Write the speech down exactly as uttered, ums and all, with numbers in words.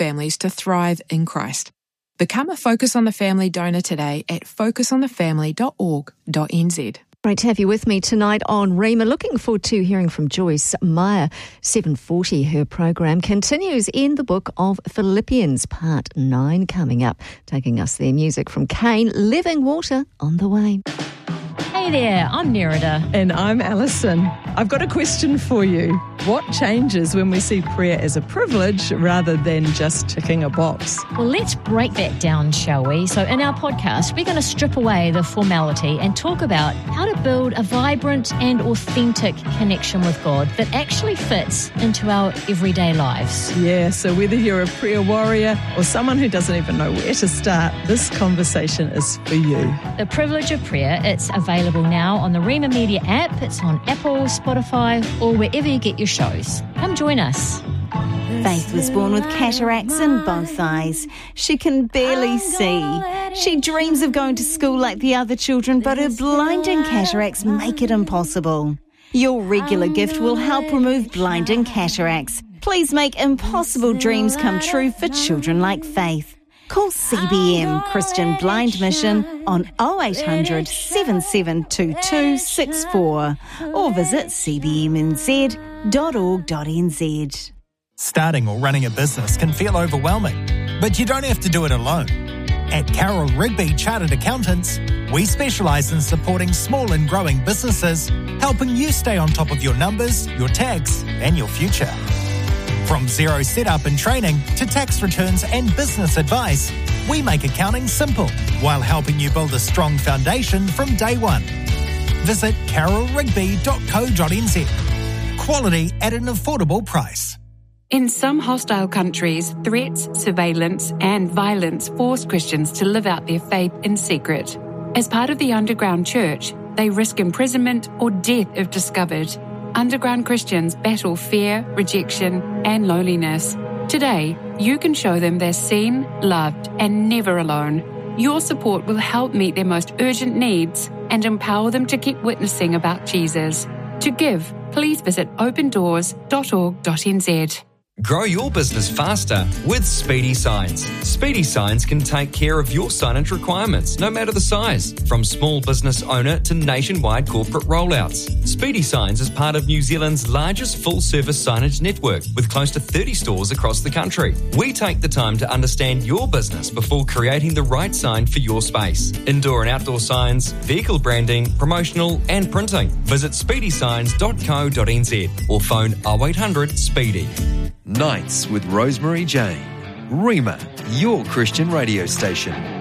families to thrive in Christ. Become a Focus on the Family donor today at focus on the family dot org dot n z. Great to have you with me tonight on Rima. Looking forward to hearing from Joyce Meyer. seven forty, her program continues in the book of Philippians, part nine coming up. Taking us there, music from Kane, Living Water on the way. Hey there, I'm Nerida. And I'm Alison. I've got a question for you. What changes when we see prayer as a privilege rather than just ticking a box? Well, let's break that down, shall we? So in our podcast, we're going to strip away the formality and talk about how to build a vibrant and authentic connection with God that actually fits into our everyday lives. Yeah, so whether you're a prayer warrior or someone who doesn't even know where to start, this conversation is for you. The Privilege of Prayer, it's available now on the Rima Media app. It's on Apple, Spotify, or wherever you get your shows. Come join us. Faith was born with cataracts in both eyes. She can barely see. She dreams of going to school like the other children, but her blinding cataracts make it impossible. Your regular gift will help remove blinding cataracts. Please make impossible dreams come true for children like Faith. Call C B M Christian Blind Mission on oh eight hundred, seven seven two two six four or visit c b m n z dot org dot n z. Starting or running a business can feel overwhelming, but you don't have to do it alone. At Carroll Rigby Chartered Accountants, we specialise in supporting small and growing businesses, helping you stay on top of your numbers, your tax and your future. From zero setup and training to tax returns and business advice, we make accounting simple while helping you build a strong foundation from day one. Visit carroll rigby dot co dot n z. Quality at an affordable price. In some hostile countries, threats, surveillance and violence force Christians to live out their faith in secret. As part of the underground church, they risk imprisonment or death if discovered. Underground Christians battle fear, rejection, and loneliness. Today, you can show them they're seen, loved, and never alone. Your support will help meet their most urgent needs and empower them to keep witnessing about Jesus. To give, please visit open doors dot org dot n z. Grow your business faster with Speedy Signs. Speedy Signs can take care of your signage requirements, no matter the size, from small business owner to nationwide corporate rollouts. Speedy Signs is part of New Zealand's largest full-service signage network, with close to thirty stores across the country. We take the time to understand your business before creating the right sign for your space. Indoor and outdoor signs, vehicle branding, promotional and printing. Visit speedy signs dot co dot n z or phone oh eight hundred SPEEDY. Nights with Rosemary Jane. Rima, your Christian radio station.